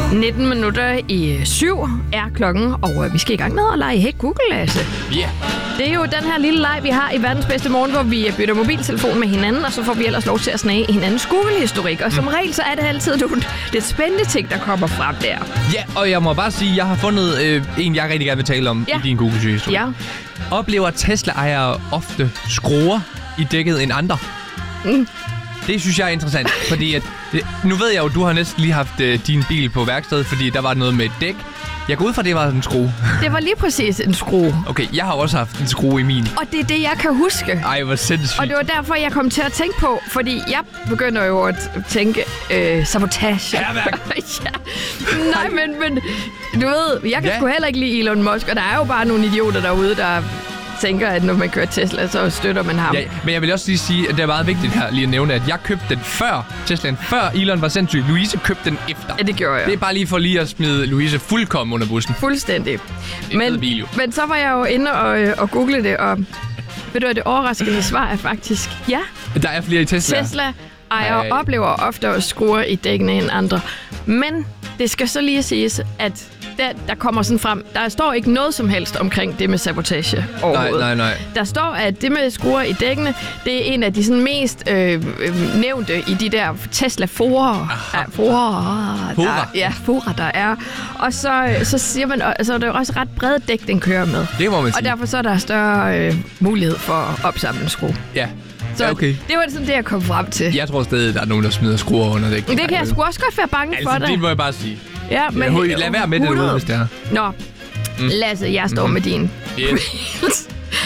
7:19 er klokken, og vi skal i gang med at lege Hey Google, Lasse. Ja. Yeah. Det er jo den her lille leg, vi har i verdens bedste morgen, hvor vi bytter mobiltelefon med hinanden, og så får vi ellers lov til at snage hinandens Google-historik. Og som regel, så er det altid nogle lidt spændende ting, der kommer frem der. Ja, og jeg må bare sige, at jeg har fundet en, jeg rigtig gerne vil tale om i din Google-historik. Ja. Oplever Tesla-ejere ofte skruer i dækket end andre? Det synes jeg er interessant, fordi at, nu ved jeg jo, du har næsten lige haft din bil på værksted, fordi der var noget med et dæk. Jeg går ud fra, det var en skrue. Det var lige præcis en skrue. Okay, jeg har også haft en skrue i min. Og det er det, jeg kan huske. Ej, hvor sindssygt. Og det var derfor, jeg kom til at tænke på, fordi jeg begynder jo at tænke sabotage. Hærværk. Ja. Nej, men du ved, jeg kan sgu heller ikke lide Elon Musk, og der er jo bare nogle idioter derude, der tænker, at når man kører Tesla, så støtter man ham. Ja, men jeg vil også lige sige, at det er meget vigtigt her lige at nævne, at jeg købte den før Teslaen, før Elon var sindssyg. Louise købte den efter. Ja, det gjorde jeg. Det er bare lige for lige at smide Louise fuldkommen under bussen. Fuldstændig. Men så var jeg jo inde og google det, og ved du, at det overraskende svar er faktisk ja. Der er flere i Tesla. Tesla-ejere oplever ofte at skrue i dækkene end andre. Men det skal så lige siges, at der kommer sådan frem, der står ikke noget som helst omkring det med sabotage overhovedet. Nej. Der står, at det med skruer i dækkene, det er en af de sådan mest nævnte i de der Tesla-forer. Forer, der er. Og så siger man, altså det er også ret bred dæk, den kører med. Det må man sige. Og derfor så er der større mulighed for at opsamle en skrue. Ja. Så okay. Det var sådan det, jeg kom frem til. Jeg tror stadig, der er nogen, der smider skruer under dæk. Det kan jeg sgu også godt være bange for det. Det må jeg bare sige. Ja, men lad være med det derude, hvis det er. Nå, Lasse, jeg står med din. Yes.